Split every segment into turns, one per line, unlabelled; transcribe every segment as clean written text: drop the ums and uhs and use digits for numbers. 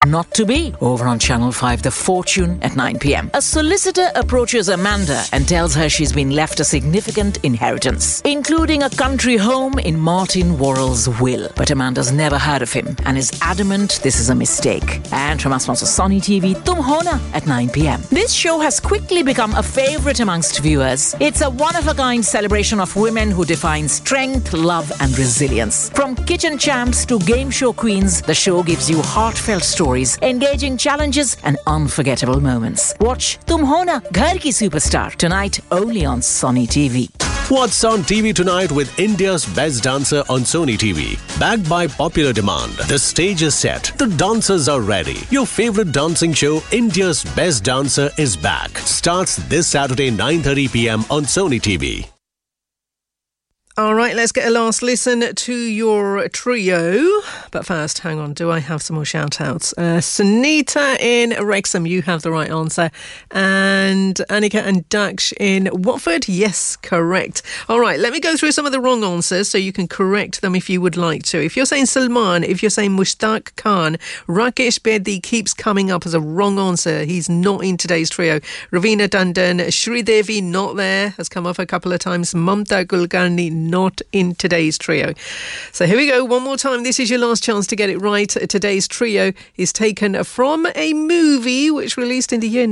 not to be over on Channel 5 The Fortune at 9 p.m. A solicitor approaches Amanda and tells her she's been left a significant inheritance, including a country home in Martin Worrell's will. But Amanda's never heard of him and is adamant this is a mistake. And from our sponsor Sony TV, Tum Ho Na at 9 p.m. This show has quickly become a favorite amongst viewers. It's a one-of-a-kind celebration of women who define strength, love and resilience. From kitchen champs to game show queens, the show gives you heartfelt stories, engaging challenges and unforgettable moments. Watch Tum Ho Na, Ghar Ki Superstar tonight only on Sony TV.
What's on TV tonight with India's Best Dancer on Sony TV? Backed by popular demand, the stage is set, the dancers are ready. Your favorite dancing show, India's Best Dancer, is back. Starts this Saturday 9:30 p.m. on Sony TV.
All right, let's get a last listen to your trio. But first, hang on, do I have some more shout-outs? Sunita in Wrexham, you have the right answer. And Annika and Daksh in Watford, yes, correct. All right, let me go through some of the wrong answers so you can correct them if you would like to. If you're saying Salman, if you're saying Mushtaq Khan, Rakesh Bedi keeps coming up as a wrong answer. He's not in today's trio. Ravina Dandan, Sridevi, not there, has come up a couple of times. Mamta Kulkarni, not in today's trio. So here we go, one more time. This is your last chance to get it right. Today's trio is taken from a movie which released in the year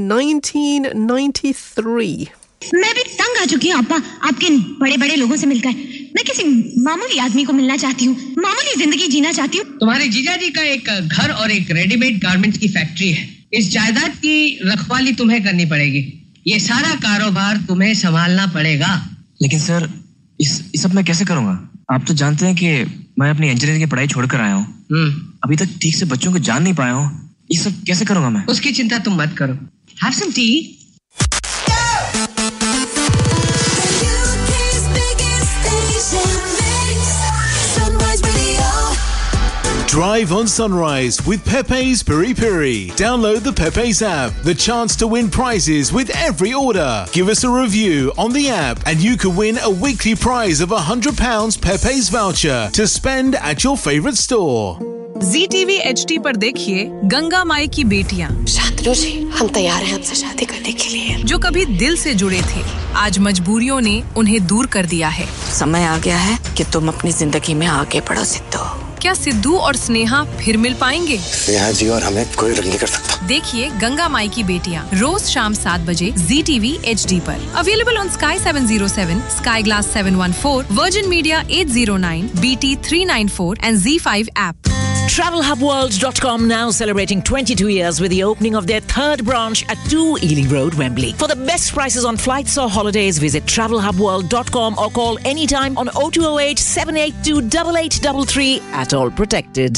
1993.
मैं भी तंग आ चुकी हूँ अप्पा आपके बड़े-बड़े लोगों से मिलकर मैं किसी मामूली आदमी को मिलना चाहती हूँ मामूली जिंदगी जीना चाहती हूँ
तुम्हारे जीजा जी का एक घर और एक रेडीमेड गारमेंट्स की फैक्ट्री है इस जायदाद की रखवाली तुम्हें करनी पड़ेगी ये सारा कारोबार तुम्हें संभालना पड़ेगा
लेकिन सर इस सब मैं कैसे करूंगा आप तो जानते हैं कि मैं अपनी इंजीनियरिंग की पढ़ाई छोड़कर आया हूँ अभी तक ठीक से बच्चों को जान नहीं पाया हूँ ये सब कैसे करूंगा मैं
उसकी चिंता तुम मत करो have some tea
Drive on Sunrise with Pepe's Piri Piri. Download the Pepe's app. The chance to win prizes with every order. Give us a review on the app and you can win a weekly prize of £100 Pepe's voucher to spend at your favourite store.
ZTV HD पर देखिए गंगा माई की बेटियां
शांतनु जी हम तैयार हैं आपसे शादी करने के लिए
जो कभी दिल से जुड़े थे आज मजबूरियों ने उन्हें दूर कर दिया है
समय आ गया है कि तुम अपनी जिंदगी में आगे बढ़ो सिद्धू
क्या सिद्धू और स्नेहा फिर मिल पाएंगे
स्नेहा जी और हमें कोई अलग नहीं कर सकता
देखिए गंगा माई की बेटियां रोज शाम 7 बजे ZTV HD पर available on Sky 707 Sky Glass 714 Virgin Media 809 BT 394 and Z5 app
TravelHubWorld.com now celebrating 22 years with the opening of their third branch at 2 Ealing Road, Wembley. For the best prices on flights or holidays, visit TravelHubWorld.com or call anytime on 0208 782 8833 at All Protected.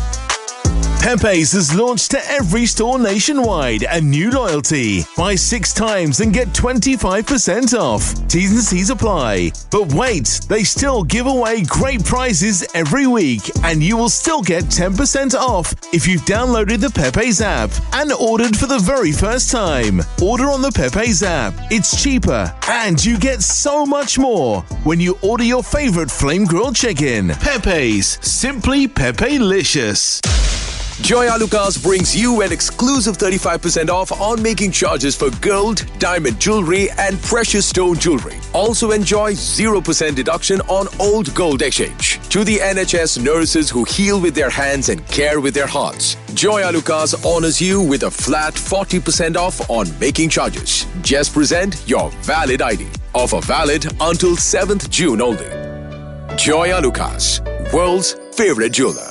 Pepe's has launched to every store nationwide a new loyalty. Buy 6 times and get 25% off. T's and C's apply. But wait, they still give away great prizes every week and you will still get 10% off if you've downloaded the Pepe's app and ordered for the very first time. Order on the Pepe's app. It's cheaper and you get so much more when you order your favorite flame grilled chicken. Pepe's, simply Pepe-licious.
Joy Alucas brings you an exclusive 35% off on making charges for gold, diamond jewelry and precious stone jewelry. Also enjoy 0% deduction on old gold exchange. To the NHS nurses who heal with their hands and care with their hearts, Joy Alucas honors you with a flat 40% off on making charges. Just present your valid ID. Offer valid until 7th June only. Joy Alucas, world's favorite jeweler.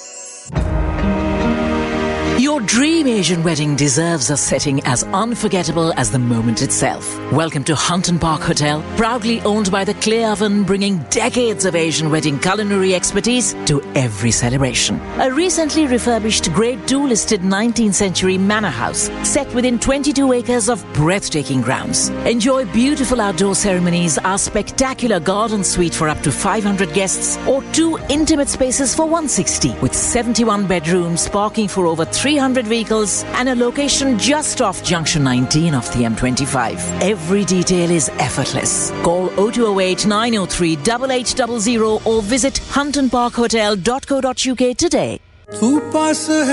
Your dream Asian wedding deserves a setting as unforgettable as the moment itself. Welcome to Hunton Park Hotel, proudly owned by the Clay Oven, bringing decades of Asian wedding culinary expertise to every celebration. A recently refurbished Grade 2 listed 19th century manor house set within 22 acres of breathtaking grounds. Enjoy beautiful outdoor ceremonies, our spectacular garden suite for up to 500 guests, or 2 intimate spaces for 160 with 71 bedrooms, parking for over 300 vehicles and a location just off Junction 19 of the M25. Every detail is effortless. Call 0208 903 8800 or visit huntonparkhotel.co.uk today.